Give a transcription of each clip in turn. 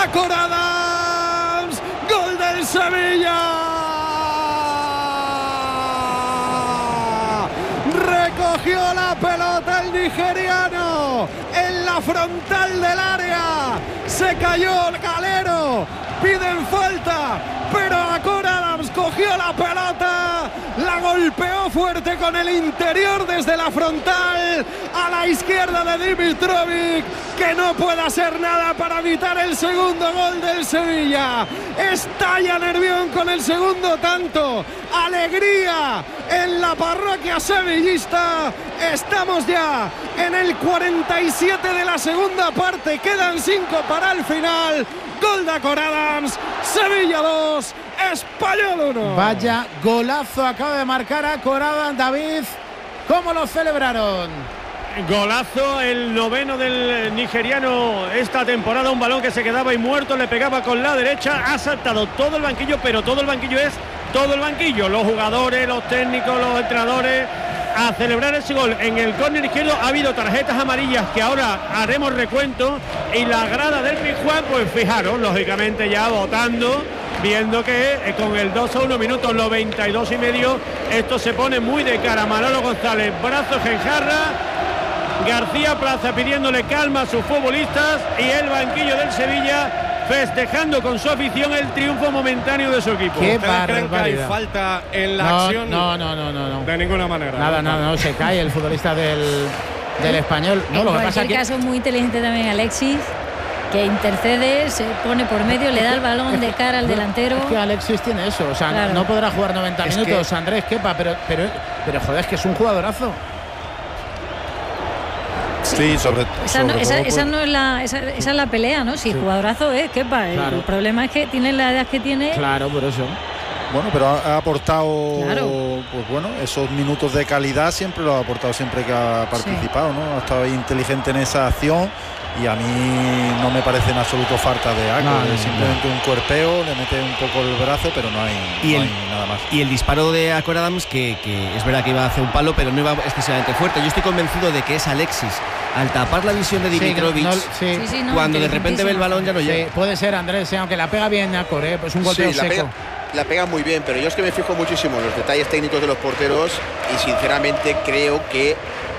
Acor Adams, gol del Sevilla. Recogió la pelota el nigeriano en la frontal del área. Se cayó el Calero. Piden falta, pero Acor Adams cogió la pelota, la golpeó fuerte con el interior desde la frontal a la izquierda de Dimitrovic, que no puede hacer nada para evitar el segundo gol del Sevilla. Estalla Nervión con el segundo tanto. Alegría en la parroquia sevillista. Estamos ya en el 47 de la segunda parte. Quedan 5 para el final. Gol de Acor Adams, Sevilla 2, Español 1. Vaya golazo acaba de marcar Acor Adams, David. ¿Cómo lo celebraron? Golazo, el noveno del nigeriano esta temporada, un balón que se quedaba ahí muerto, le pegaba con la derecha, ha saltado todo el banquillo, pero todo el banquillo es todo el banquillo, los jugadores, los técnicos, los entrenadores, a celebrar ese gol. En el córner izquierdo ha habido tarjetas amarillas que ahora haremos recuento, y la grada del Pizjuán, pues fijaros, lógicamente ya votando, viendo que con el 2-1, minutos 92 y medio, esto se pone muy de cara. Manolo González, brazos en jarra, García Plaza pidiéndole calma a sus futbolistas, y el banquillo del Sevilla festejando con su afición el triunfo momentáneo de su equipo. Qué ¿Ustedes creen que hay barbaridad. falta en la acción? No. De ninguna manera. Nada, no, se cae el futbolista del Español. No, lo que pasa En que cualquier caso, muy inteligente también Alexis, que intercede, se pone por medio, le da el balón de cara al delantero. Es que Alexis tiene eso, o sea, Claro. no podrá jugar 90 Es minutos que Andrés Kepa, pero joder, es que es un jugadorazo. Sí, sobre Esa no todo. esa es la pelea, ¿no? Si jugadorazo es Kepa. Claro. El problema es que tiene la edad que tiene. Claro, por eso. Bueno, pero ha aportado, Claro. pues bueno, esos minutos de calidad siempre lo ha aportado siempre que ha participado, ¿no? Ha estado ahí inteligente en esa acción, y a mí no me parece en absoluto falta de Acor. No, Es simplemente un cuerpeo, le mete un poco el brazo, pero no hay nada más. Y el disparo de Acor Adams, que es verdad que iba hacia un palo, pero no iba excesivamente fuerte. Yo estoy convencido de que es Alexis, al tapar la visión de Dimitrovic, Sí, no, cuando de repente ve el balón ya no Sí, llega. puede ser, Andrés, aunque la pega bien Acor, pues un golpeo Sí, seco. la pega muy bien, pero yo es que me fijo muchísimo en los detalles técnicos de los porteros, y sinceramente creo que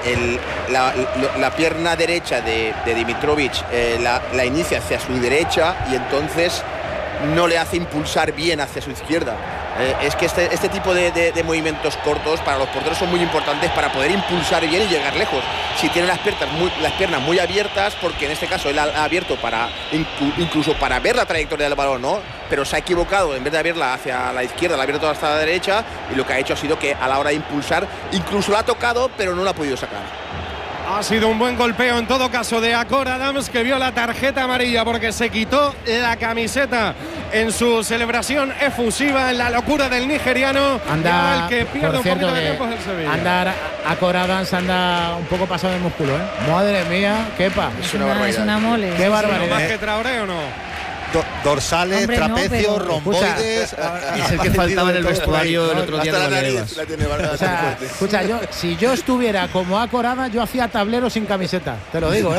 la pierna derecha de Dimitrovic la inicia hacia su derecha, y entonces no le hace impulsar bien hacia su izquierda. Es que este tipo de movimientos cortos para los porteros son muy importantes para poder impulsar bien y llegar lejos. Si tiene las piernas muy abiertas, porque en este caso él ha abierto para incluso para ver la trayectoria del balón, ¿no? Pero se ha equivocado, en vez de abrirla hacia la izquierda, la ha abierto hasta la derecha, y lo que ha hecho ha sido que a la hora de impulsar, incluso la ha tocado, pero no la ha podido sacar. Ha sido un buen golpeo en todo caso de Acor Adams, que vio la tarjeta amarilla porque se quitó la camiseta en su celebración efusiva, en la locura del nigeriano. Y ahora el que pierde un poquito de tiempo es el Sevilla. Acor Adams anda un poco pasado de músculo, Madre mía, Kepa. Es una mole. Qué barbaridad. ¿No más que Traoré o no? Dorsales, Hombre, no, trapecios, pero- romboides. Es el que faltaba en el vestuario el otro día de Hasta la nariz Valdebebas. la tiene O sea, escucha, si yo estuviera como Acor Adams, yo hacía tablero sin camiseta. Te lo digo,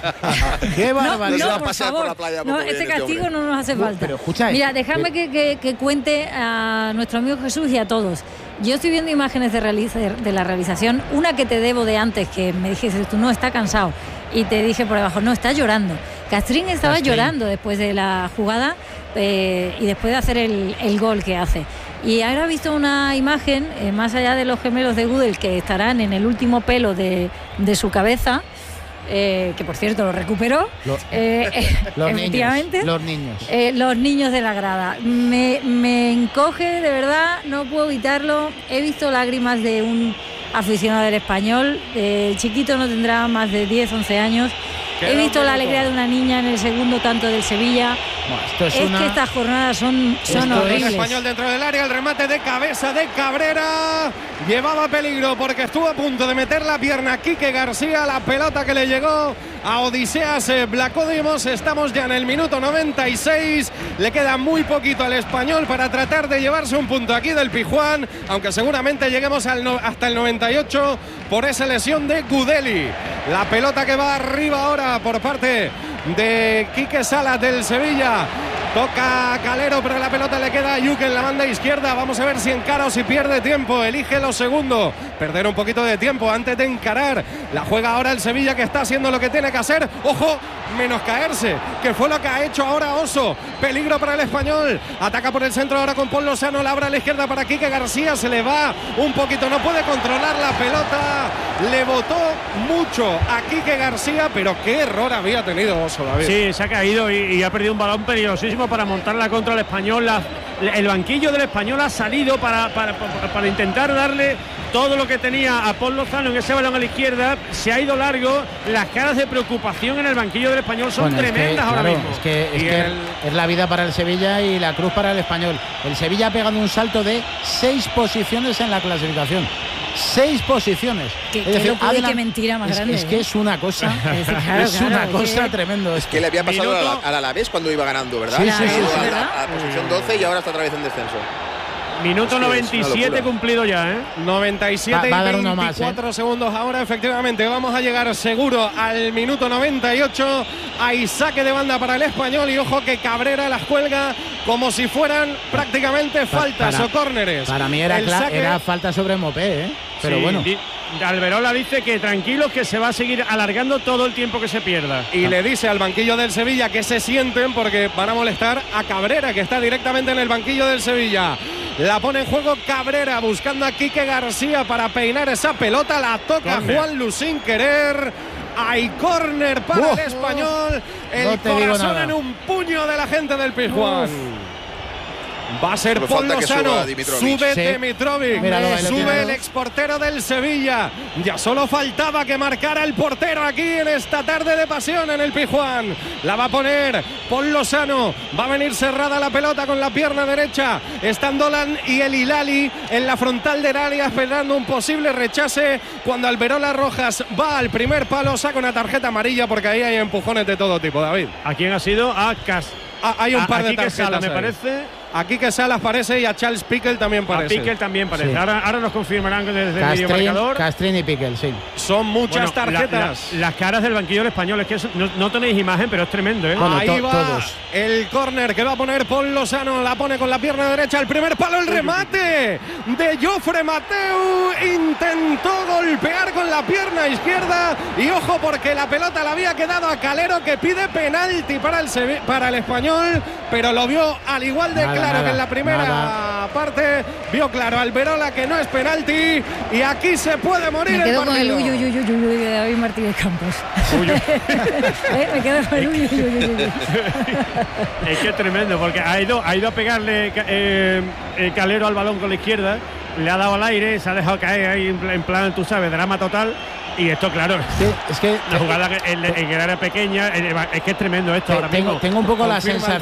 Qué barbaridad. va a por pasar favor. por la playa No, poco este bien este castigo hombre. no nos hace falta. Pero escucha, mira, dejadme que cuente a nuestro amigo Jesús y a todos. Yo estoy viendo imágenes de la realización, una que te debo de antes, que me dijiste tú, no, está cansado, y te dije por debajo, no, está llorando. Castrín estaba llorando después de la jugada, y después de hacer el gol que hace. Y ahora he visto una imagen, más allá de los gemelos de Gudel, que estarán en el último pelo de su cabeza, que por cierto lo recuperó, Los efectivamente. niños. Los niños de la grada. Me encoge, de verdad, no puedo evitarlo. He visto lágrimas de un aficionado del Español. El chiquito no tendrá más de 10, 11 años. He visto la alegría de una niña en el segundo tanto del Sevilla. Esto es que estas jornadas son El horribles. Español dentro del área, el remate de cabeza de Cabrera. Llevaba peligro porque estuvo a punto de meter la pierna Quique García. La pelota que le llegó a Odiseas Vlachodimos. Estamos ya en el minuto 96. Le queda muy poquito al Español para tratar de llevarse un punto aquí del Pizjuán, aunque seguramente lleguemos hasta el 98 por esa lesión de Gudeli. La pelota que va arriba ahora por parte de Quique Salas del Sevilla. Toca Calero, pero la pelota le queda a Yuke en la banda izquierda. Vamos a ver si encara o si pierde tiempo. Elige lo segundo. Perder un poquito de tiempo antes de encarar. La juega ahora el Sevilla, que está haciendo lo que tiene que hacer. ¡Ojo! Menos caerse, que fue lo que ha hecho ahora Oso. Peligro para el Español. Ataca por el centro ahora con Pol Lozano. La abre a la izquierda para Quique García. Se le va un poquito. No puede controlar la pelota. Le botó mucho a Quique García, pero qué error había tenido Oso, David. Sí, se ha caído y ha perdido un balón peligrosísimo para montarla contra el Español. El banquillo del Español ha salido para intentar darle todo lo que tenía a Pol Lozano en ese balón a la izquierda. Se ha ido largo. Las caras de preocupación en el banquillo del Español son tremendas ahora mismo. Es la vida para el Sevilla y la cruz para el Español. El Sevilla ha pegado un salto de 6 posiciones en la clasificación. 6 posiciones. Qué mentira más grande. Es que es una cosa, tremendo. Es que le había pasado al Alavés cuando iba ganando, ¿verdad? Sí, a posición 12 y ahora está otra vez en descenso. Minuto 97 cumplido ya, 97 va a y dar 24 segundos ahora, efectivamente. Vamos a llegar seguro al minuto 98. Hay saque de banda para el Español y ojo que Cabrera las cuelga como si fueran prácticamente faltas o córneres. Para mí era falta sobre Mopé, pero sí, bueno. Alberola dice que tranquilos, que se va a seguir alargando todo el tiempo que se pierda. Y le dice al banquillo del Sevilla que se sienten porque van a molestar a Cabrera, que está directamente en el banquillo del Sevilla. La pone en juego Cabrera buscando a Quique García para peinar esa pelota. La toca Juan Lu sin querer. Hay córner para el Español. El corazón en un puño de la gente del Pizjuán. Va a ser Pol Lozano, sube Dimitrovic, sube el exportero del Sevilla. Ya solo faltaba que marcara el portero aquí en esta tarde de pasión en el Pizjuán. La va a poner Pol Lozano, va a venir cerrada la pelota con la pierna derecha. Están Dolan y el Hilali en la frontal del área esperando un posible rechace. Cuando Alberola Rojas va al primer palo, saca una tarjeta amarilla porque ahí hay empujones de todo tipo, David. ¿A quién ha sido? A hay un par de tarjetas, me parece. A Quique Salas parece y a Charles Piquel también parece. A Piquel también parece. Sí. Ahora nos confirmarán desde el videomarcador. Castrín y Piquel, sí. Son muchas tarjetas. Las caras del banquillo español, es que no tenéis imagen, pero es tremendo, Bueno, ahí va todos. El córner que va a poner Pol Lozano. La pone con la pierna derecha. El primer palo, el remate de Jofre Mateu. Intentó golpear con la pierna izquierda. Y ojo, porque la pelota le había quedado a Calero, que pide penalti para el Español. Pero lo vio al igual de claro que en la primera parte. Vio claro Alberola que no es penalti. Y aquí se puede morir el partido. Me quedo con el de David Martínez Campos. Me quedo con el Es que es tremendo, porque ha ido a pegarle Calero al balón con la izquierda. Le ha dado al aire, se ha dejado caer ahí en plan, tú sabes, drama total. Y esto, claro, es que la jugada en el área pequeña, es que es tremendo esto ahora mismo. Tengo un poco la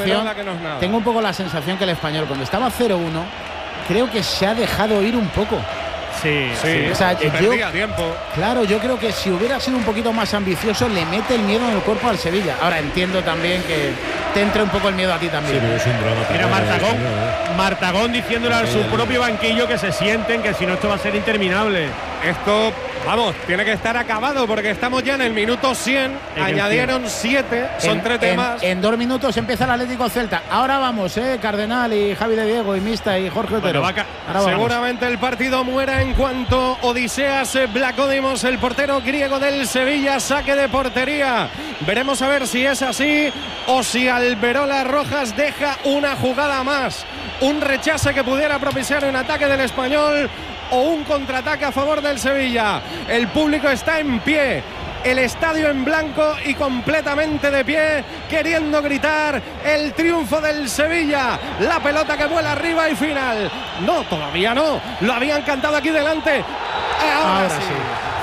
sensación que el Español, cuando estaba 0-1, creo que se ha dejado ir un poco. Sí. O sea, perdía tiempo. Claro, yo creo que si hubiera sido un poquito más ambicioso, le mete el miedo en el cuerpo al Sevilla. Ahora entiendo también que te entre un poco el miedo a ti también. Sí, es un drama. Mira, Martagón diciéndole a su propio banquillo que se sienten, que si no esto va a ser interminable. Esto, vamos, tiene que estar acabado porque estamos ya en el minuto 100. Añadieron 7, son 3 temas. En 2 minutos empieza el Atlético Celta. Ahora vamos, Cardenal y Javi de Diego y Mista y Jorge Otero. Seguramente el partido muera en cuanto Odiseas Vlachodimos, el portero griego del Sevilla, saque de portería. Veremos a ver si es así o si Alberola Rojas deja una jugada más. Un rechace que pudiera propiciar un ataque del Español o un contraataque a favor del Sevilla. El público está en pie, el estadio en blanco y completamente de pie, queriendo gritar el triunfo del Sevilla. La pelota que vuela arriba y final. No, todavía no, lo habían cantado aquí delante. Ahora sí.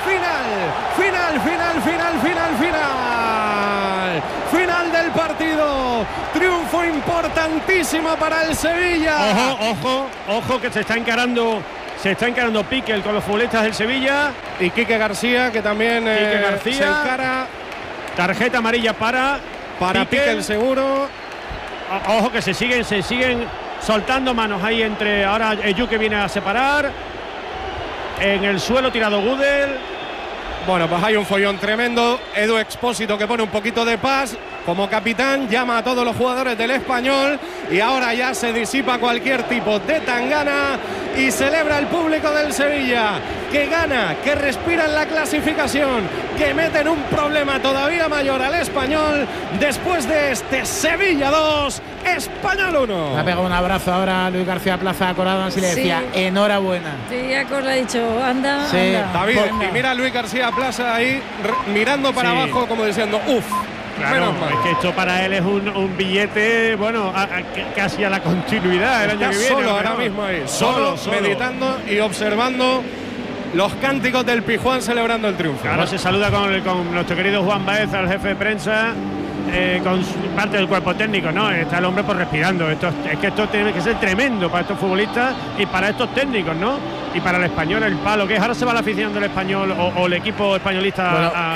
Final del partido. Triunfo importantísimo para el Sevilla. Ojo que se está encarando Piquel con los futbolistas del Sevilla. Y Quique García, que también se encara. Tarjeta amarilla para Piquel seguro. Ojo que se siguen soltando manos ahí entre. Ahora Yuke viene a separar. En el suelo tirado Gudel. Bueno, pues hay un follón tremendo. Edu Expósito, que pone un poquito de paz como capitán, llama a todos los jugadores del Español y ahora ya se disipa cualquier tipo de tangana y celebra el público del Sevilla, que gana, que respira en la clasificación, que mete en un problema todavía mayor al Español después de este Sevilla 2, Español 1. Le ha pegado un abrazo ahora a Luis García Plaza a Corado y le decía enhorabuena. Sí, Cor le ha dicho, anda, sí, anda. David, y mira a Luis García Plaza ahí mirando para abajo como diciendo, uff. Claro, es que esto para él es un billete, bueno, casi a la continuidad el año que viene. Solo ahora mismo ahí, solo meditando y observando los cánticos del Pijuán celebrando el triunfo. Ahora se saluda con nuestro querido Juan Baeza, el jefe de prensa, con parte del cuerpo técnico, ¿no? Está el hombre por respirando. Es que esto tiene que ser tremendo para estos futbolistas y para estos técnicos, ¿no? Y para el Español el palo que es. Ahora se va la afición del Español o el equipo españolista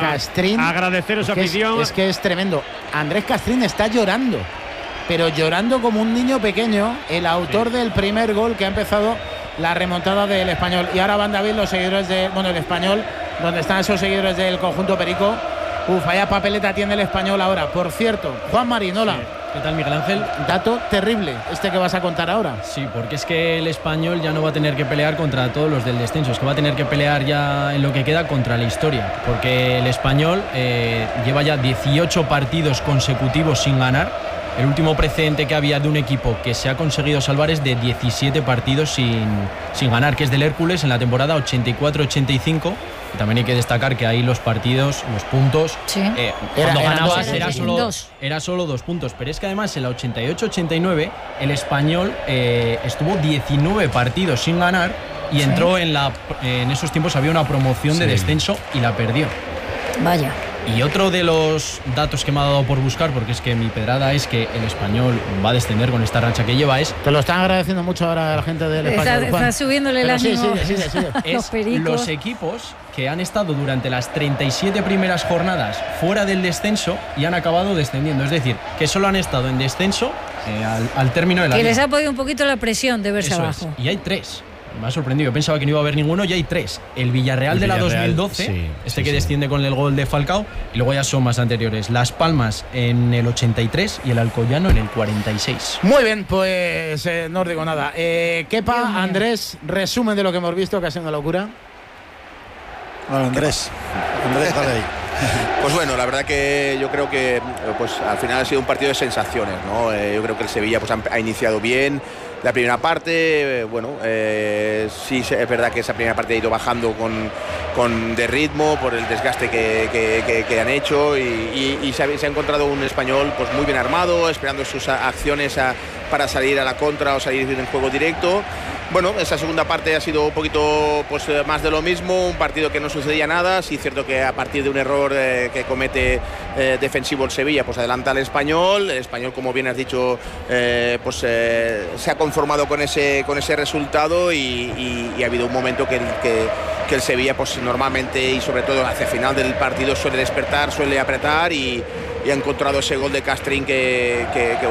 a agradecer esa afición. Es que es tremendo. Andrés Castrín está llorando, pero llorando como un niño pequeño, el autor del primer gol que ha empezado la remontada del Español. Y ahora van, David, los seguidores el Español, donde están esos seguidores del conjunto Perico. Vaya papeleta tiene el Español ahora. Por cierto, Juan Marinola. Sí. ¿Qué tal, Miguel Ángel? Dato terrible que vas a contar ahora. Sí, porque es que el Español ya no va a tener que pelear contra todos los del descenso, es que va a tener que pelear ya en lo que queda contra la historia, porque el Español lleva ya 18 partidos consecutivos sin ganar. El último precedente que había de un equipo que se ha conseguido salvar es de 17 partidos sin ganar, que es del Hércules en la temporada 84-85. También hay que destacar que ahí los partidos, los puntos, cuando ganabas era solo 2 puntos. Pero es que además en la 88-89 el Español estuvo 19 partidos sin ganar y entró en esos tiempos había una promoción de descenso y la perdió. Vaya. Y otro de los datos que me ha dado por buscar, porque es que mi pedrada es que el Español va a descender con esta racha que lleva, es... Te lo están agradeciendo mucho ahora la gente del Español. Está subiéndole el ánimo. Sí. Es los equipos que han estado durante las 37 primeras jornadas fuera del descenso y han acabado descendiendo. Es decir, que solo han estado en descenso al término de la liga. Que les ha podido un poquito la presión de verse abajo. Y hay 3. Me ha sorprendido, yo pensaba que no iba a haber ninguno y hay 3. El Villarreal de la 2012, que desciende con el gol de Falcao, y luego ya son más anteriores. Las Palmas en el 83 y el Alcoyano en el 46. Muy bien, pues no os digo nada. Kepa, Andrés, resumen de lo que hemos visto, que ha sido una locura. Bueno, Andrés, dale ahí. Pues bueno, la verdad que yo creo que pues al final ha sido un partido de sensaciones, ¿no? Yo creo que el Sevilla pues ha iniciado bien la primera parte. Bueno, sí es verdad que esa primera parte ha ido bajando de ritmo por el desgaste que han hecho y se ha encontrado un Español pues muy bien armado, esperando sus acciones para salir a la contra o salir en juego directo. Bueno, esa segunda parte ha sido un poquito pues más de lo mismo, un partido que no sucedía nada. Sí es cierto que a partir de un error que comete defensivo el Sevilla, pues adelanta al Español. El Español, como bien has dicho, pues se ha conformado con ese resultado y ha habido un momento que el Sevilla pues normalmente y sobre todo hacia el final del partido suele despertar, suele apretar y ha encontrado ese gol de Castrín que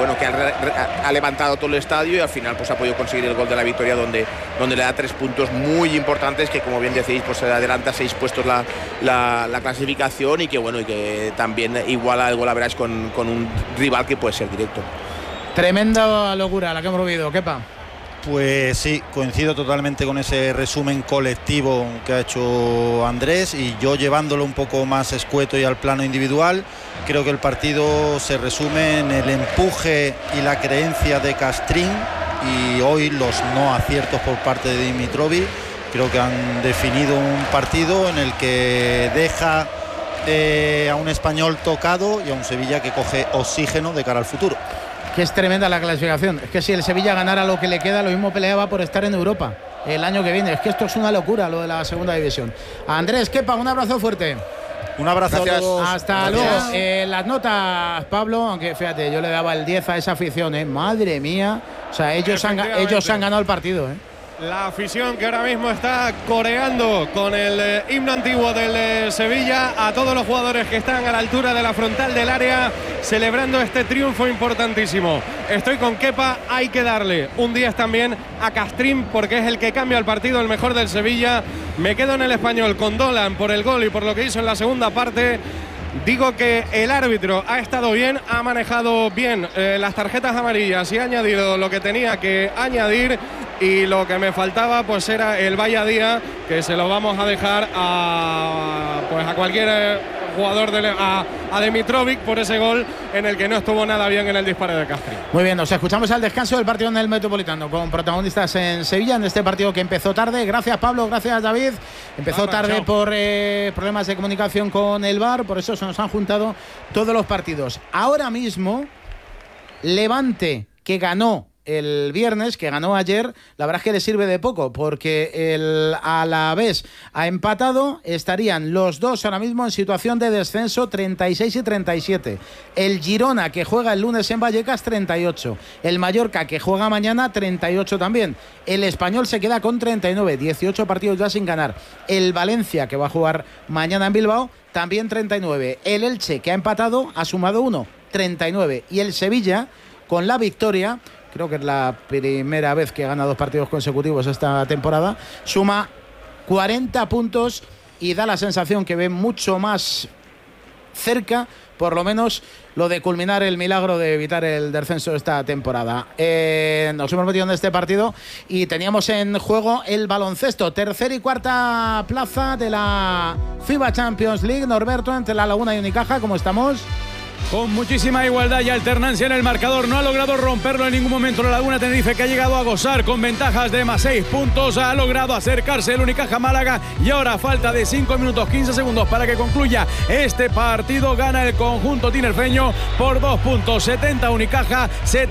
ha levantado todo el estadio y al final pues ha podido conseguir el gol de la victoria donde le da 3 puntos muy importantes que, como bien decís, pues se adelanta 6 puestos la clasificación y que también iguala el golaveraje con un rival que puede ser directo. Tremenda locura la que hemos vivido, Kepa. Pues sí, coincido totalmente con ese resumen colectivo que ha hecho Andrés y yo llevándolo un poco más escueto y al plano individual. Creo que el partido se resume en el empuje y la creencia de Castrín y hoy los no aciertos por parte de Dimitrovic. Creo que han definido un partido en el que deja a un Español tocado y a un Sevilla que coge oxígeno de cara al futuro. Que es tremenda la clasificación. Es que si el Sevilla ganara lo que le queda, lo mismo peleaba por estar en Europa el año que viene. Es que esto es una locura, lo de la segunda división. Andrés, Kepa, un abrazo fuerte. Un abrazo. Gracias. A todos. Hasta luego. Las notas, Pablo, aunque fíjate, yo le daba el 10 a esa afición, Madre mía. O sea, ellos han ganado el partido, La afición que ahora mismo está coreando con el himno antiguo del Sevilla, a todos los jugadores que están a la altura de la frontal del área celebrando este triunfo importantísimo. Estoy con Kepa, hay que darle un 10 también a Castrín porque es el que cambia el partido, el mejor del Sevilla. Me quedo en el Español con Dolan por el gol y por lo que hizo en la segunda parte. Digo que el árbitro ha estado bien, ha manejado bien las tarjetas amarillas y ha añadido lo que tenía que añadir, y lo que me faltaba pues era el vaya día, que se lo vamos a dejar a cualquier jugador a Dimitrovic por ese gol en el que no estuvo nada bien en el disparo de Castri. Muy bien, nos escuchamos al descanso del partido en el Metropolitano con protagonistas en Sevilla en este partido que empezó tarde. Gracias Pablo, gracias David. Empezó tarde chao. Por problemas de comunicación con el VAR, por eso se nos han juntado todos los partidos. Ahora mismo Levante, que ganó el viernes, que ganó ayer, la verdad es que le sirve de poco porque el Alavés ha empatado, estarían los dos ahora mismo en situación de descenso, 36 y 37. El Girona, que juega el lunes en Vallecas, 38. El Mallorca, que juega mañana, 38 también. El Español se queda con 39, 18 partidos ya sin ganar. El Valencia, que va a jugar mañana en Bilbao, también 39. El Elche, que ha empatado, ha sumado 1, 39. Y el Sevilla, con la victoria, creo que es la primera vez que gana 2 partidos consecutivos esta temporada, suma 40 puntos y da la sensación que ve mucho más cerca, por lo menos, lo de culminar el milagro de evitar el descenso esta temporada. Nos hemos metido en este partido y teníamos en juego el baloncesto, tercera y cuarta plaza de la FIBA Champions League. Norberto, entre La Laguna y Unicaja, ¿cómo estamos? Con muchísima igualdad y alternancia en el marcador. No ha logrado romperlo en ningún momento la Laguna Tenerife, que ha llegado a gozar con ventajas de más 6 puntos. Ha logrado acercarse el Unicaja Málaga y ahora, a falta de 5 minutos 15 segundos para que concluya este partido, gana el conjunto tinerfeño por 2 puntos. 70 Unicaja,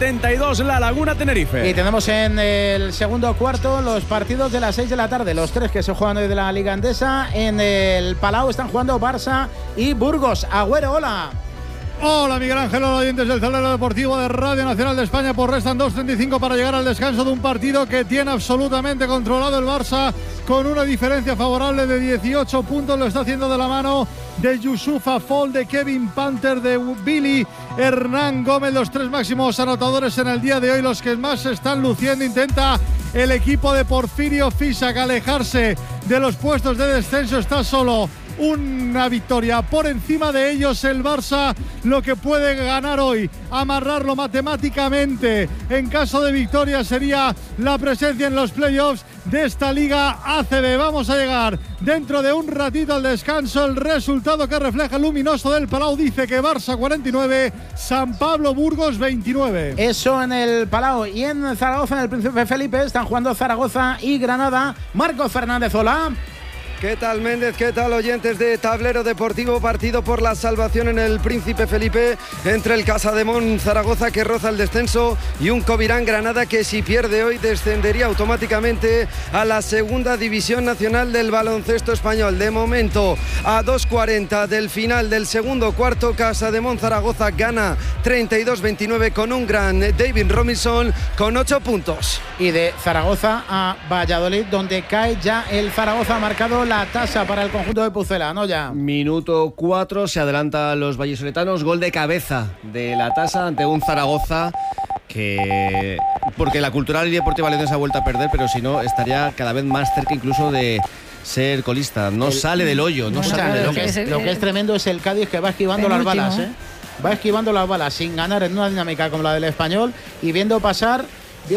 72 la Laguna Tenerife. Y tenemos en el segundo cuarto los partidos de las 6 de la tarde, los 3 que se juegan hoy de la Liga Endesa. En el Palau están jugando Barça y Burgos. Agüero, hola. Hola Miguel Ángel, hola oyentes del Tablero Deportivo de Radio Nacional de España. Pues restan 2:35 para llegar al descanso de un partido que tiene absolutamente controlado el Barça, con una diferencia favorable de 18 puntos. Lo está haciendo de la mano de Yusufa Fall, de Kevin Panther, de Billy Hernán Gómez, los 3 máximos anotadores en el día de hoy, los que más se están luciendo. Intenta el equipo de Porfirio Fisac alejarse de los puestos de descenso, está solo una victoria por encima de ellos. El Barça lo que puede ganar hoy, amarrarlo matemáticamente en caso de victoria, sería la presencia en los playoffs de esta Liga ACB. Vamos a llegar dentro de un ratito al descanso. El resultado que refleja el luminoso del Palau dice que Barça 49, San Pablo Burgos 29. Eso en el Palau. Y en Zaragoza, en el Príncipe Felipe, están jugando Zaragoza y Granada. Marcos Fernández, hola. ¿Qué tal, Méndez? ¿Qué tal, oyentes de Tablero Deportivo? Partido por la salvación en el Príncipe Felipe entre el Casademón Zaragoza, que roza el descenso, y un Covirán Granada, que si pierde hoy descendería automáticamente a la segunda división nacional del baloncesto español. De momento, a 2:40 del final del segundo cuarto, Casademón Zaragoza gana 32-29 con un gran David Robinson con 8 puntos. Y de Zaragoza a Valladolid, donde cae ya el Zaragoza, ha marcado la tasa para el conjunto de Pucela, ¿no? Ya. Minuto 4, se adelantan los vallisoletanos, gol de cabeza de la tasa ante un Zaragoza que, porque la Cultural y Deportiva Leonesa ha vuelto a perder, pero si no estaría cada vez más cerca incluso de ser colista. No sale del hoyo, no sale del hoyo. Lo que es tremendo es el Cádiz, que va esquivando las balas, ¿eh? Va esquivando las balas sin ganar en una dinámica como la del Español y viendo pasar, y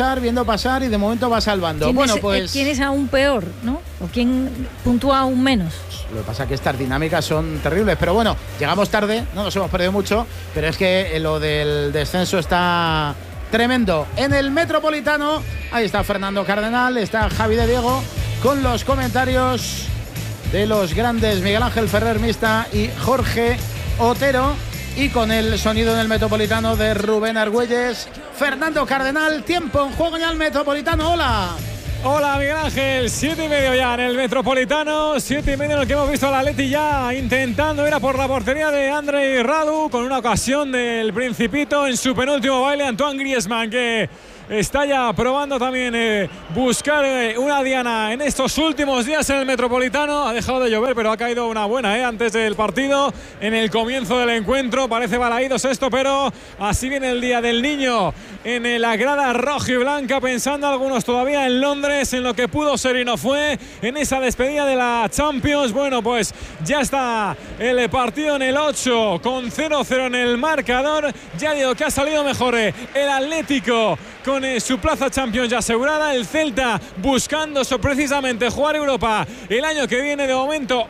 de momento va salvando. Bueno, pues ¿quién es aún peor, no? ¿O quién puntúa aún menos? Lo que pasa es que estas dinámicas son terribles, pero bueno, llegamos tarde, no nos hemos perdido mucho, pero es que lo del descenso está tremendo. En el Metropolitano, ahí está Fernando Cardenal, está Javi de Diego, con los comentarios de los grandes Miguel Ángel Ferrer Mista y Jorge Otero, y con el sonido en el Metropolitano de Rubén Argüelles. Fernando Cardenal, tiempo en juego ya el Metropolitano, hola. Hola Miguel Ángel, 7:30 ya en el Metropolitano, 7:30 en el que hemos visto al Atleti ya intentando ir a por la portería de Andrei Radu, con una ocasión del Principito en su penúltimo baile. Antoine Griezmann, que está ya probando también buscar una diana en estos últimos días en el Metropolitano. Ha dejado de llover, pero ha caído una buena antes del partido, en el comienzo del encuentro. Parece balaídos esto, pero así viene el Día del Niño en la grada roja y blanca, pensando algunos todavía en Londres, en lo que pudo ser y no fue, en esa despedida de la Champions. Bueno, pues ya está el partido en el 8 con 0-0 en el marcador. Ya digo que ha salido mejor el Atlético con su plaza Champions ya asegurada, el Celta buscando precisamente jugar Europa el año que viene. De momento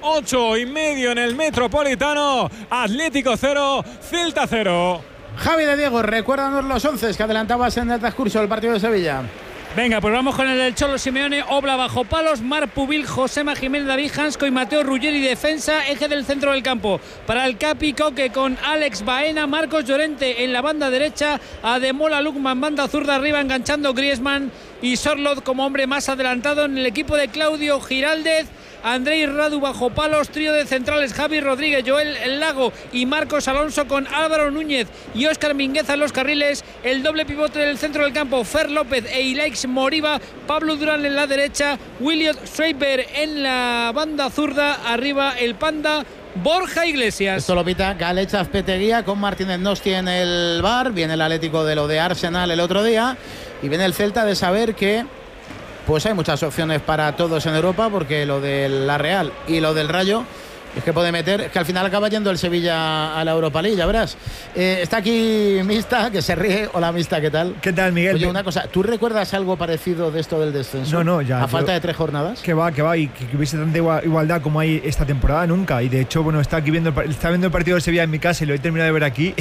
8,5 en el Metropolitano. Atlético 0, Celta 0. Javi de Diego, recuérdanos los 11 que adelantabas en el transcurso del partido de Sevilla. Venga, pues vamos con el del Cholo Simeone. Obla bajo palos, Marc Pubil, Josema Jiménez, David Hansko y Mateo Ruggeri defensa, eje del centro del campo. Para el Capi Coque con Alex Baena, Marcos Llorente en la banda derecha, Ademola Lookman banda zurda arriba enganchando Griezmann y Sorloth como hombre más adelantado. En el equipo de Claudio Giraldez, Andrei Radu bajo palos, trío de centrales Javi Rodríguez, Joel Lago y Marcos Alonso con Álvaro Núñez y Óscar Mingueza en los carriles. El doble pivote del centro del campo, Fer López e Ilaix Moriba, Pablo Durán en la derecha, Williot Schreiber en la banda zurda, arriba el Panda Borja Iglesias. Esto lo pita Galech Azpeteguía con Martínez Nosti en el bar. Viene el Atlético de lo de Arsenal el otro día y viene el Celta de saber que pues hay muchas opciones para todos en Europa, porque lo de la Real y lo del Rayo es que puede meter, es que al final acaba yendo el Sevilla a la Europa League, ya verás. Está aquí Mista, que se ríe. Hola Mista, ¿qué tal? ¿Qué tal, Miguel? Oye, una cosa, ¿tú recuerdas algo parecido de esto del descenso? No, ya. A falta de 3 jornadas. Que va, y que hubiese tanta igualdad como hay esta temporada, nunca. Y de hecho, bueno, estaba viendo el partido del Sevilla en mi casa y lo he terminado de ver aquí.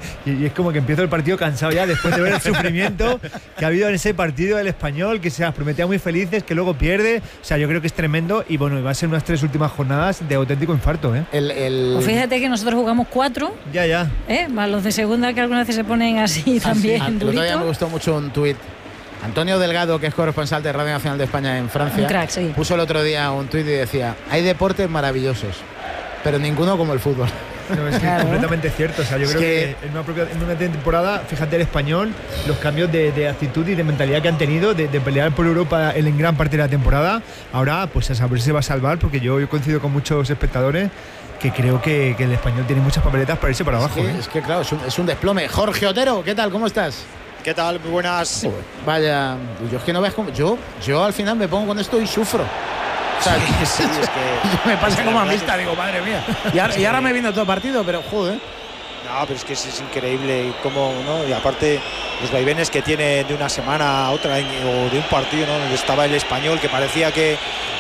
y es como que empiezo el partido cansado ya, después de ver el sufrimiento que ha habido en ese partido del Español, que se las prometía muy felices, que luego pierde. O sea, yo creo que es tremendo y bueno, va a ser unas 3 últimas jornadas de auténtico infarto, ¿eh? Pues fíjate que nosotros jugamos 4. Ya. Más los de segunda, que algunas veces se ponen así también. El otro día me gustó mucho un tuit. Antonio Delgado, que es corresponsal de Radio Nacional de España en Francia, un crack, sí, puso el otro día un tuit y decía: hay deportes maravillosos, pero ninguno como el fútbol. No, es claro, completamente cierto. O sea, yo creo que en una temporada, fíjate el Español, los cambios de actitud y de mentalidad que han tenido de pelear por Europa en gran parte de la temporada. Ahora, pues a saber si se va a salvar, porque yo coincido con muchos espectadores que creo que el Español tiene muchas papeletas para irse para abajo. Es que claro, es un desplome. Jorge Otero, ¿qué tal? ¿Cómo estás? ¿Qué tal? Muy buenas. Vaya, yo es que no ves cómo. Yo al final me pongo con esto y sufro. O sea, sí, es que me pasa como a Mista, digo, madre mía. Y ahora me vino todo partido, pero joder. No, pero es que es increíble cómo, ¿no? Y aparte los vaivenes que tiene de una semana a otra o de un partido, ¿no? Donde estaba el Español, que parecía que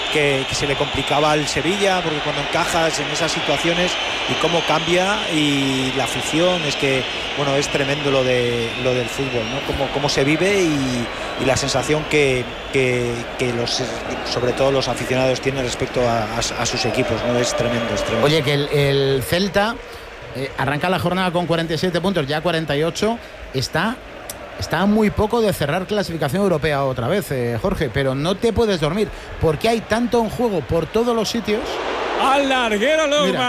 se le complicaba al Sevilla, porque cuando encajas en esas situaciones y cómo cambia, y la afición, es que bueno, es tremendo lo del fútbol, ¿no? Cómo se vive y la sensación que sobre todo los aficionados tienen respecto a sus equipos, ¿no? Es tremendo. Oye, que el Celta arranca la jornada con 47 puntos, ya 48, está muy poco de cerrar clasificación europea otra vez, Jorge, pero no te puedes dormir porque hay tanto en juego por todos los sitios. Al larguero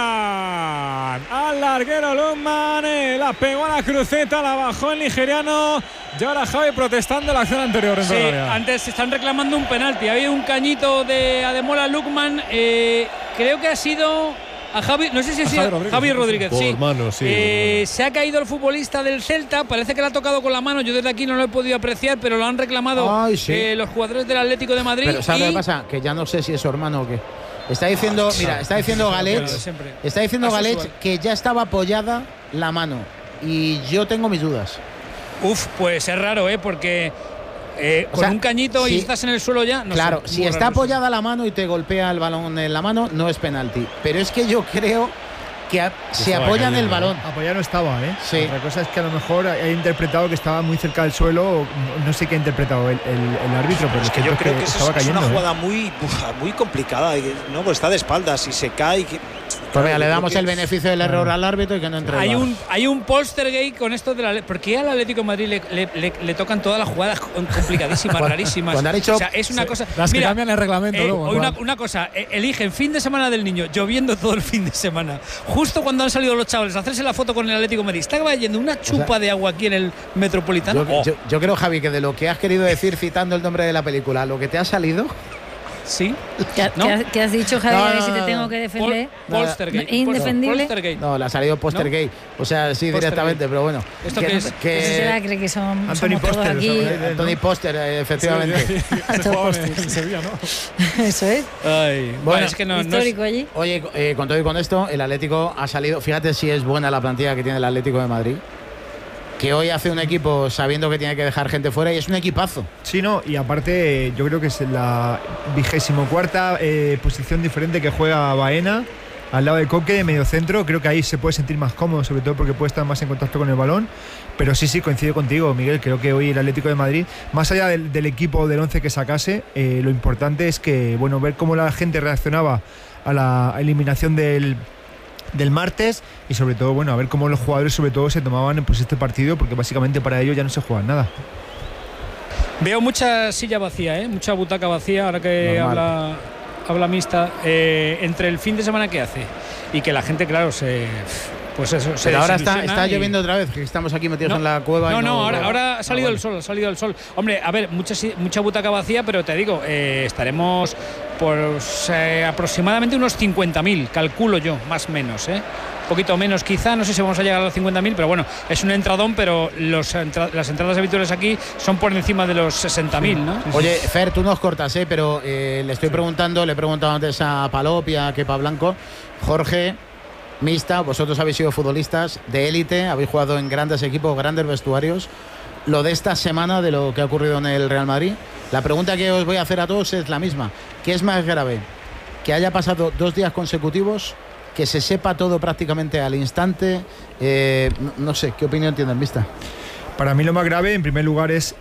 Lukman, la pegó a la cruceta, la bajó el nigeriano. Y ahora Javi protestando la acción anterior. Sí, antes están reclamando un penalti. Había un cañito de Ademola Lookman, creo que ha sido a Javi, no sé si ha sido Javi Rodríguez, sí. Mano, sí. Se ha caído el futbolista del Celta, parece que le ha tocado con la mano, yo desde aquí no lo he podido apreciar, pero lo han reclamado los jugadores del Atlético de Madrid. Pero ¿sabes lo que pasa? Que ya no sé si es su hermano o qué. Está diciendo Galech que ya estaba apoyada la mano, y yo tengo mis dudas. Pues es raro, porque con un cañito y estás en el suelo ya. No claro, sé, si está apoyada la mano y te golpea el balón en la mano, no es penalti. Pero es que yo creo que se apoya en el balón. Apoyado no estaba, ¿eh? Sí. Otra cosa es que a lo mejor ha interpretado que estaba muy cerca del suelo, no sé qué ha interpretado el árbitro, pero es que yo creo que estaba es cayendo, una jugada muy complicada, ¿no? Pues está de espaldas y se cae. Pues mira, le damos el beneficio del error al árbitro y que no entre. Hay un poltergeist con esto de la... Porque al Atlético de Madrid le tocan todas las jugadas complicadísimas, rarísimas. Cuando han hecho, o sea, es una cosa... Las que cambian el reglamento luego. Una cosa, eligen fin de semana del niño, lloviendo todo el fin de semana. Justo cuando han salido los chavales a hacerse la foto con el Atlético de Madrid, está cayendo una chupa de agua aquí en el Metropolitano. Yo creo, Javi, que de lo que has querido decir citando el nombre de la película, lo que te ha salido... Sí. ¿Qué has dicho, Javier? Si te tengo que defender. Poltergeist. Indefendible. No, le ha salido Postergate. O sea, sí, directamente, pero bueno. ¿Esto qué es? ¿Qué será? Cree que son Anthony Poster. Anthony Poster, efectivamente. En Sevilla, ¿no? Eso es. Bueno, es que no histórico allí. Oye, con todo y con esto, el Atlético ha salido. Fíjate si es buena la plantilla que tiene el Atlético de Madrid. Que hoy hace un equipo sabiendo que tiene que dejar gente fuera y es un equipazo. Sí, no, y aparte yo creo que es la 24ª posición diferente que juega Baena al lado de Coque, de medio centro. Creo que ahí se puede sentir más cómodo, sobre todo porque puede estar más en contacto con el balón. Pero sí, coincido contigo, Miguel. Creo que hoy el Atlético de Madrid, más allá del equipo del 11 que sacase, lo importante es que, bueno, ver cómo la gente reaccionaba a la eliminación del martes y sobre todo, bueno, a ver cómo los jugadores sobre todo se tomaban pues este partido, porque básicamente para ellos ya no se juega nada. Veo mucha silla vacía, mucha butaca vacía, ahora que habla Mista, entre el fin de semana que hace y que la gente, claro, pues eso, pero ahora está lloviendo otra vez, que estamos aquí metidos en la cueva. Ahora ha salido el sol, Hombre, a ver, mucha butaca vacía, pero te digo, estaremos pues aproximadamente unos 50.000, calculo yo, más o menos, Un poquito menos quizá, no sé si vamos a llegar a los 50.000, pero bueno, es un entradón, pero las entradas habituales aquí son por encima de los 60.000, ¿no? Oye, Fer, tú nos cortas, pero le he preguntado antes a Palop y a Kepa Blanco. Jorge, Mista, vosotros habéis sido futbolistas de élite, habéis jugado en grandes equipos, grandes vestuarios. Lo de esta semana, de lo que ha ocurrido en el Real Madrid, la pregunta que os voy a hacer a todos es la misma. ¿Qué es más grave? ¿Que haya pasado 2 días consecutivos? ¿Que se sepa todo prácticamente al instante? No sé, ¿qué opinión tienen, Mista? Para mí lo más grave, en primer lugar, es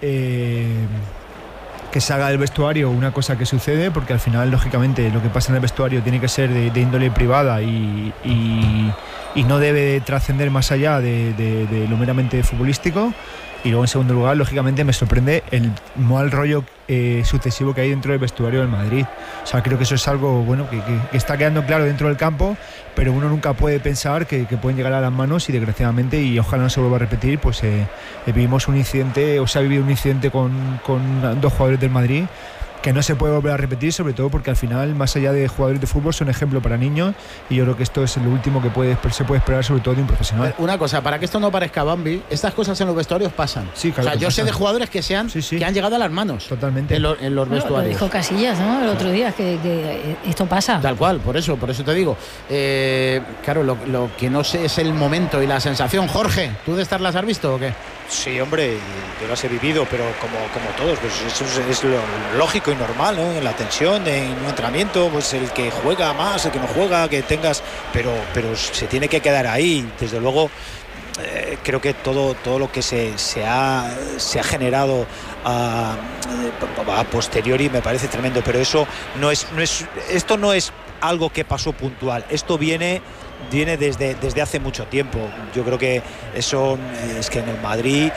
que se haga del vestuario una cosa que sucede, porque al final, lógicamente, lo que pasa en el vestuario tiene que ser de índole privada y no debe trascender más allá de lo meramente futbolístico. Y luego, en segundo lugar, lógicamente me sorprende el mal rollo sucesivo que hay dentro del vestuario del Madrid. O sea, creo que eso es algo bueno que está quedando claro dentro del campo, pero uno nunca puede pensar que pueden llegar a las manos, y desgraciadamente, y ojalá no se vuelva a repetir, pues vivimos un incidente, o se ha vivido un incidente con 2 jugadores del Madrid que no se puede volver a repetir, sobre todo porque al final, más allá de jugadores de fútbol, son ejemplo para niños, y yo creo que esto es lo último que se puede esperar, sobre todo de un profesional. Una cosa, para que esto no parezca Bambi, estas cosas en los vestuarios pasan. Sí, claro, o sea, yo sé de jugadores que han llegado a las manos. Totalmente. En los vestuarios. Lo dijo Casillas, ¿no? El otro día, que esto pasa. Tal cual, por eso te digo. Claro, lo que no sé es el momento y la sensación. Jorge, ¿tú de estas las has visto o qué? Sí, hombre, yo las he vivido, pero como todos, pues eso es lo lógico y normal, ¿no? En la tensión, en un entrenamiento, pues el que juega más, el que no juega, que tengas, pero se tiene que quedar ahí. Desde luego, creo que todo lo que se ha generado a posteriori me parece tremendo, pero eso esto no es algo que pasó puntual, esto viene desde hace mucho tiempo. Yo creo que eso es que en el Madrid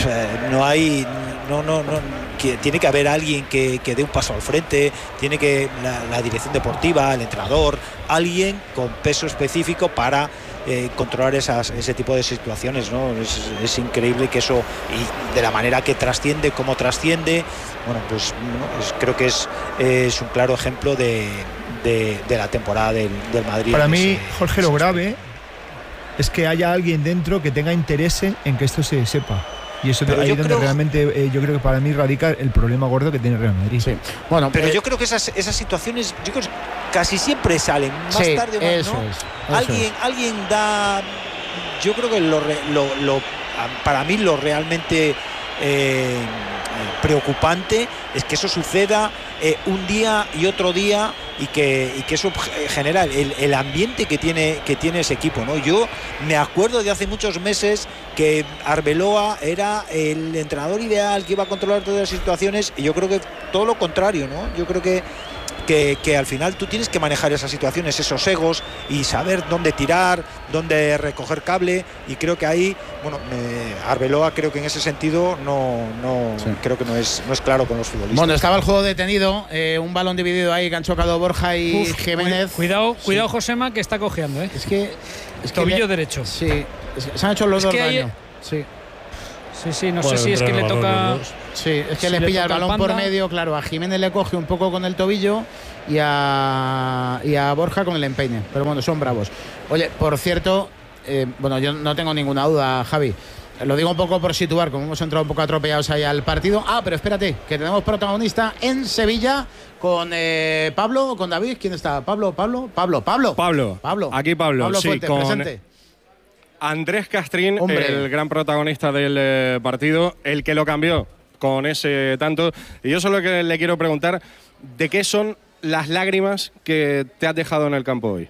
que tiene que haber alguien que dé un paso al frente, tiene que la dirección deportiva, el entrenador, alguien con peso específico para controlar ese tipo de situaciones, ¿no? Es increíble que eso, y de la manera que trasciende, cómo trasciende, bueno, pues creo que es un claro ejemplo de la temporada del Madrid. Para mí, Jorge, lo grave es que haya alguien dentro que tenga interés en que esto se sepa. Y eso es ahí donde realmente yo creo que para mí radica el problema gordo que tiene el Real Madrid. Sí. Bueno, pero yo creo que esas situaciones, yo creo que casi siempre salen más tarde o más, eso ¿no? Es. Alguien da. Yo creo que para mí lo realmente preocupante es que eso suceda un día y otro día, y que eso genera el ambiente que tiene ese equipo, ¿no? Yo me acuerdo de hace muchos meses que Arbeloa era el entrenador ideal que iba a controlar todas las situaciones, y yo creo que todo lo contrario, ¿no? Yo creo que que al final tú tienes que manejar esas situaciones, esos egos y saber dónde tirar, dónde recoger cable, y creo que ahí, bueno, Arbeloa creo que en ese sentido creo que no es claro con los futbolistas. Bueno, estaba el juego detenido, un balón dividido ahí que han chocado Borja y Jiménez. Cuidado, Josema, que está cojeando, Es que tobillo derecho. Sí, se han hecho los dos daño. Sí, no sé si es que le toca. Sí, es que le pilla el balón por medio, claro. A Jiménez le coge un poco con el tobillo y a Borja con el empeine. Pero bueno, son bravos. Oye, por cierto, bueno, yo no tengo ninguna duda, Javi. Lo digo un poco por situar, como hemos entrado un poco atropellados ahí al partido. Pero espérate, que tenemos protagonista en Sevilla con Pablo o con David. ¿Quién está? Pablo. Aquí Pablo. Pablo sí, Fuentes, con presente. Andrés Castrín, Hombre. el gran protagonista del partido, el que lo cambió con ese tanto. Y yo solo que le quiero preguntar, ¿de qué son las lágrimas que te has dejado en el campo hoy?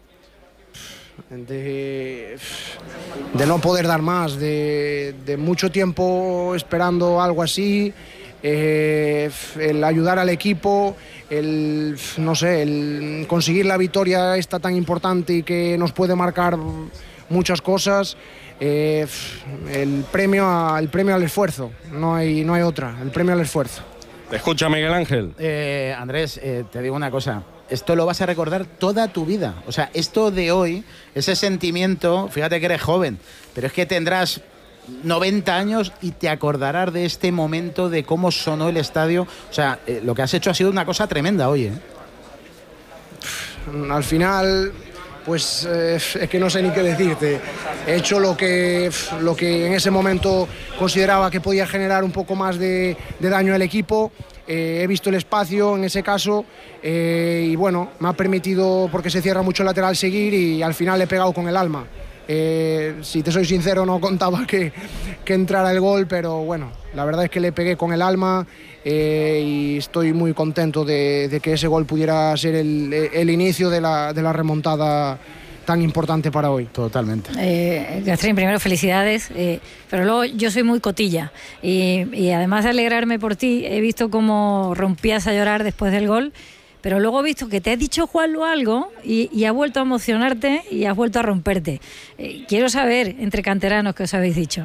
De no poder dar más, de mucho tiempo esperando algo así, el ayudar al equipo, el conseguir la victoria esta tan importante y que nos puede marcar muchas cosas. El premio al esfuerzo, no hay otra, el premio al esfuerzo. Te escucha Miguel Ángel. Andrés, te digo una cosa, esto lo vas a recordar toda tu vida. O sea, esto de hoy, ese sentimiento, fíjate que eres joven, pero es que tendrás 90 años y te acordarás de este momento, de cómo sonó el estadio. O sea, lo que has hecho ha sido una cosa tremenda hoy, Al final, pues es que no sé ni qué decirte. He hecho lo que en ese momento consideraba que podía generar un poco más de daño al equipo. He visto el espacio en ese caso y bueno, me ha permitido, porque se cierra mucho el lateral, seguir, y al final le he pegado con el alma. Si te soy sincero, no contaba que entrara el gol, pero bueno, la verdad es que le pegué con el alma y estoy muy contento de que ese gol pudiera ser el inicio de la remontada tan importante para hoy. Totalmente. Castrín, primero felicidades, pero luego yo soy muy cotilla y además de alegrarme por ti, he visto cómo rompías a llorar después del gol, pero luego he visto que te ha dicho Juanlu algo y has vuelto a emocionarte y has vuelto a romperte. Quiero saber, entre canteranos, qué os habéis dicho.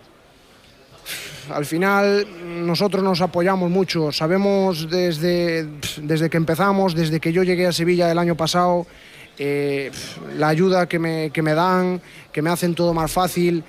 Al final nosotros nos apoyamos mucho, sabemos desde que empezamos, desde que yo llegué a Sevilla el año pasado, la ayuda que me dan, que me hacen todo más fácil,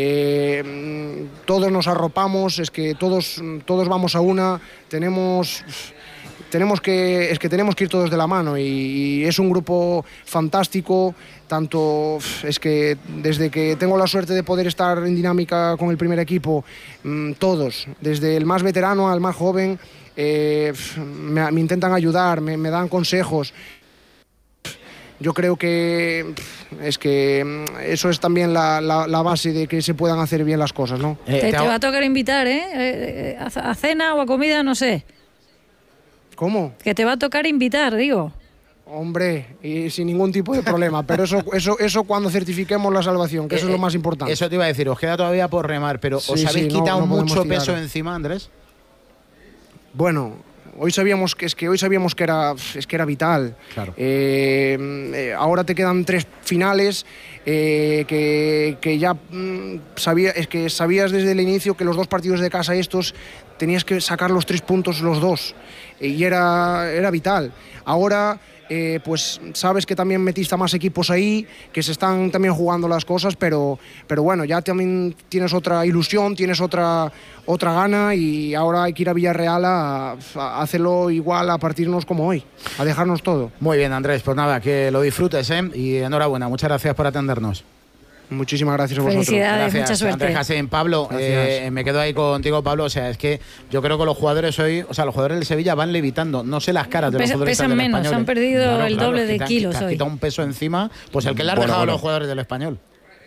todos nos arropamos, es que todos vamos a una, tenemos que ir todos de la mano y es un grupo fantástico. Tanto es que desde que tengo la suerte de poder estar en dinámica con el primer equipo, todos, desde el más veterano al más joven, me intentan ayudar, me dan consejos. Yo creo que eso es también la base de que se puedan hacer bien las cosas, ¿no? Te va a tocar invitar, a cena o a comida, no sé. ¿Cómo? Que te va a tocar invitar, digo. Hombre, y sin ningún tipo de problema, pero eso cuando certifiquemos la salvación, que eso es lo más importante. Eso te iba a decir, os queda todavía por remar, pero Sí, ¿os habéis sí, quitado no mucho podemos peso tirar. encima, Andrés? Bueno, hoy sabíamos que era vital. Claro. Ahora te quedan 3 finales que ya sabías desde el inicio que los 2 partidos de casa estos tenías que sacar los 3 puntos los 2 y era vital. Ahora pues sabes que también metiste a más equipos ahí, que se están también jugando las cosas, pero bueno, ya también tienes otra ilusión, tienes otra gana, y ahora hay que ir a Villarreal a hacerlo igual, a partirnos como hoy, a dejarnos todo. Muy bien, Andrés, pues nada, que lo disfrutes, y enhorabuena, muchas gracias por atendernos. Muchísimas gracias a vosotros. Felicidades, mucha suerte. Andrés Jacín. Pablo, me quedo ahí contigo, Pablo. O sea, es que yo creo que los jugadores hoy, o sea, los jugadores del Sevilla van levitando. No sé las caras de los jugadores pesan del menos, Español. han perdido el doble de te kilos has hoy. quitado un peso encima, pues el que le ha dejado a los jugadores del Español.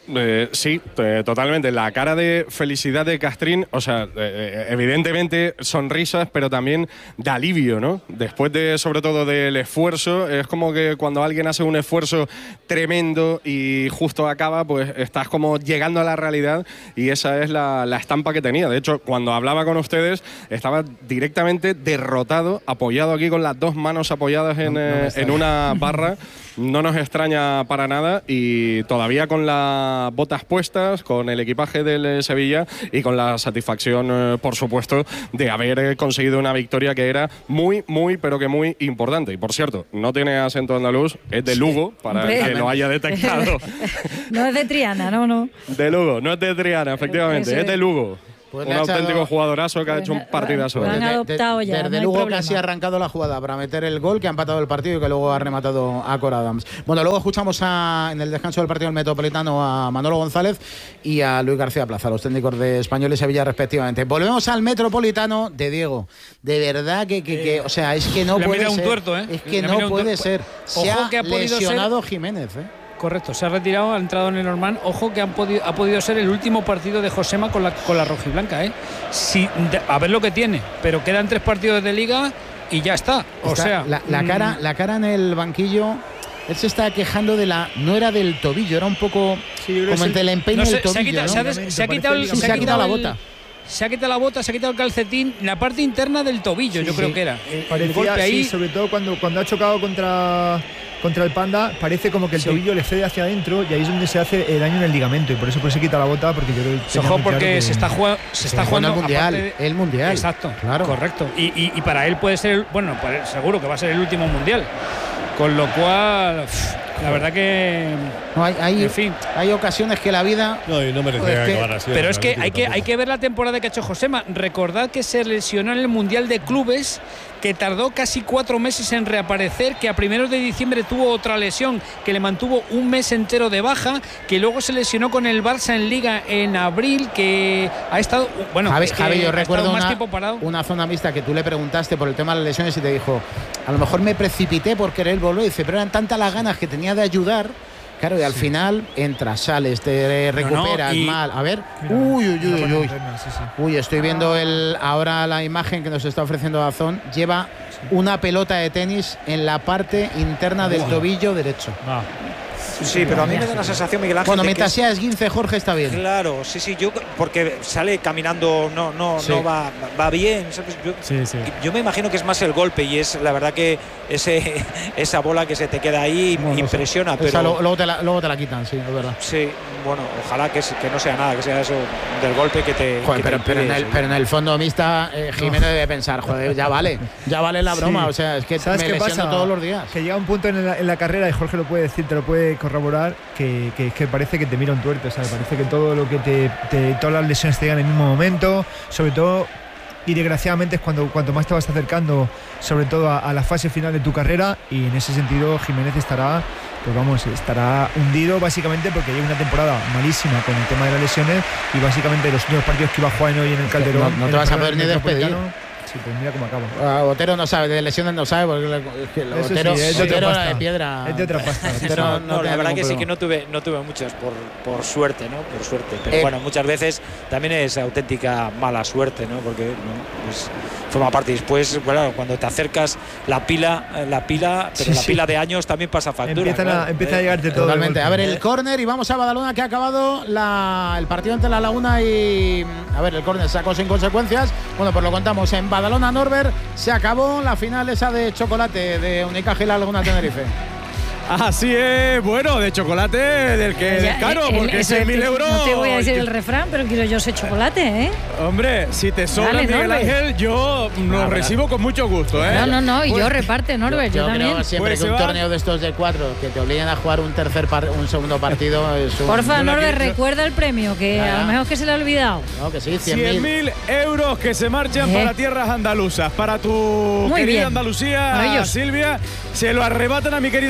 Sí, totalmente. La cara de felicidad de Castrín, o sea, evidentemente sonrisas, pero también de alivio, ¿no? Después de, sobre todo, del esfuerzo, es como que cuando alguien hace un esfuerzo tremendo y justo acaba, pues estás como llegando a la realidad, y esa es la estampa que tenía. De hecho, cuando hablaba con ustedes, estaba directamente derrotado, apoyado aquí con las dos manos apoyadas en una barra. No nos extraña para nada, y todavía con las botas puestas, con el equipaje del Sevilla y con la satisfacción, por supuesto, de haber conseguido una victoria que era muy, muy, pero que muy importante. Y por cierto, no tiene acento andaluz, es de Lugo, para el que lo haya detectado. No es de Triana, no. De Lugo, no es de Triana, efectivamente, es de Lugo. Pues un auténtico jugadorazo que ha hecho un partidazo. Lo han adoptado ya. Desde Lugo casi ha arrancado la jugada para meter el gol que ha empatado el partido y que luego ha rematado a Cor Adams. Bueno, luego escuchamos en el descanso del partido del Metropolitano a Manolo González y a Luis García Plaza, los técnicos de Español y Sevilla respectivamente. Volvemos al Metropolitano de Diego. De verdad que o sea, es que no puede ser. Un tuerto, ¿eh? Es que no puede ser. Se ha lesionado Jiménez, Correcto, se ha retirado, ha entrado en el Normand. Ojo que ha podido ser el último partido de Josema con la rojiblanca, ¿eh? A ver lo que tiene, pero quedan 3 partidos de liga y ya está. La cara en el banquillo. Él se está quejando no era del tobillo, era un poco como entre el empeine y el tobillo. Se ha quitado la bota. Se ha quitado la bota, se ha quitado el calcetín, la parte interna del tobillo, yo creo que era. El golpe ahí. Sobre todo cuando ha chocado contra el Panda, parece como que el tobillo le cede hacia adentro, y ahí es donde se hace el daño en el ligamento, y por eso se quita la bota, porque yo creo que porque se está jugando el mundial, el mundial. Exacto, claro. Correcto. Y para él puede ser, seguro que va a ser el último mundial. Con lo cual, la verdad que en fin, hay ocasiones que la vida no merece acabar así. Pero es que hay que ver la temporada que ha hecho Josema. Recordad que se lesionó en el Mundial de Clubes, que tardó casi 4 meses en reaparecer, que a primeros de diciembre tuvo otra lesión que le mantuvo un mes entero de baja, que luego se lesionó con el Barça en Liga en abril, que ha estado Javi, yo recuerdo más tiempo parado. Una zona mixta que tú le preguntaste por el tema de las lesiones y te dijo, a lo mejor me precipité por querer volver, dice, pero eran tantas las ganas que tenía de ayudar. Claro, y al final entras, sales, te recuperas mal. A ver. Uy, estoy viendo ahora la imagen que nos está ofreciendo Dazón. Lleva una pelota de tenis en la parte interna del tobillo derecho. Sí, pero a mí me da la sensación, Miguel Ángel. Bueno, mientras sea esguince, Jorge, está bien. Claro, sí, porque sale caminando, no va bien, ¿sabes? Yo me imagino que es más el golpe, y es la verdad que esa bola que se te queda ahí impresiona. Pero luego te la quitan, sí, es verdad. Sí, bueno, ojalá que no sea nada, que sea eso del golpe que te. Joder, pero en el fondo mixta, Jiménez debe pensar, joder, ya vale la broma, o sea, es que ¿sabes me qué lesiono pasa? todos los días. Que llega un punto en la carrera, y Jorge lo puede decir, te lo puede corroborar, que parece que te mira un tuerto, ¿sabes? Parece que todo lo que todas las lesiones te llegan en el mismo momento, sobre todo, y desgraciadamente es cuanto más te vas acercando, sobre todo a la fase final de tu carrera, y en ese sentido Jiménez estará hundido básicamente porque lleva una temporada malísima con el tema de las lesiones, y básicamente los últimos partidos que iba a jugar hoy en el Calderón no te vas a poder ni despedir. Sí, pues mira cómo acaba. Otero no sabe, de lesiones no sabe, porque Otero era de piedra. Es de otra pasta. La verdad que sí que no tuve muchas por suerte, ¿no? Por suerte. Pero bueno, muchas veces también es auténtica mala suerte, ¿no? Porque pues forma parte. Después, bueno, cuando te acercas la pila, pero la pila de años también pasa factura. Empieza a llegarte todo. Totalmente. A ver, el córner, y vamos a Badalona, que ha acabado el partido entre La Laguna y. A ver, el córner sacó sin consecuencias. Bueno, pues lo contamos en Badalona, Norbert. Se acabó la final esa de chocolate de Unicaja y La Laguna Tenerife. Así es, bueno, de chocolate del que es caro, porque es 1.000 euros. No te voy a decir el refrán, pero quiero yo ese chocolate, ¿eh? Hombre, si te sobra, Miguel Ángel, yo lo recibo con mucho gusto, ¿eh? No, y yo reparte, Norbert, yo también. Creo siempre que un torneo de estos de 4 que te obliguen a jugar un segundo partido es un... Porfa, Norbert, recuerda el premio, que a lo mejor es que se le ha olvidado. No, que sí, 100.000 euros que se marchan para tierras andaluzas, para tu querida Andalucía, Silvia, se lo arrebatan a mi querida Canarias.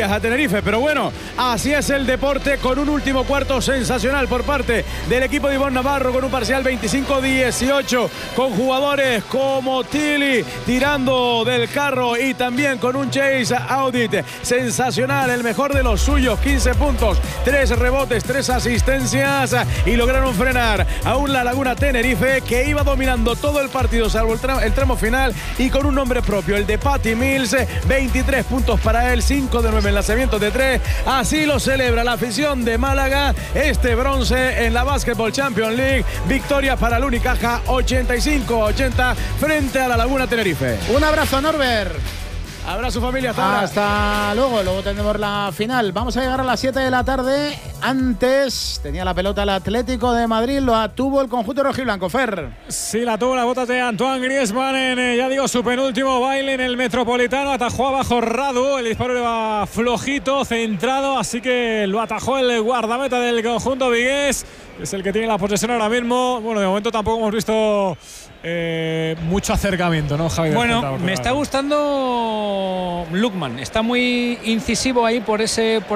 victorias a Tenerife. Pero bueno, así es el deporte, con un último cuarto sensacional por parte del equipo de Ivonne Navarro, con un parcial 25-18, con jugadores como Tilly tirando del carro y también con un Chase Audit sensacional, el mejor de los suyos, 15 puntos, 3 rebotes, 3 asistencias, y lograron frenar a un La Laguna Tenerife que iba dominando todo el partido salvo el tramo final, y con un nombre propio, el de Patty Mills, 23 puntos para él, 5 de 9 en lanzamientos de 3. Así lo celebra la afición de Málaga, este bronce en la Basketball Champions League. Victoria para el Unicaja, 85-80 frente a La Laguna Tenerife. Un abrazo, Norbert. Abrazo, familia. Hasta luego tendremos la final. Vamos a llegar a las 7 de la tarde. Antes tenía la pelota el Atlético de Madrid, lo tuvo el conjunto rojiblanco. Fer. Sí, la tuvo, las botas de Antoine Griezmann en, ya digo, su penúltimo baile en el Metropolitano. Atajó abajo Radu, el disparo iba flojito, centrado, así que lo atajó el guardameta del conjunto vigués. Es el que tiene la posesión ahora mismo. Bueno, de momento tampoco hemos visto mucho acercamiento, ¿no, Javi? Bueno, me está gustando Lukman. Está muy incisivo ahí por ese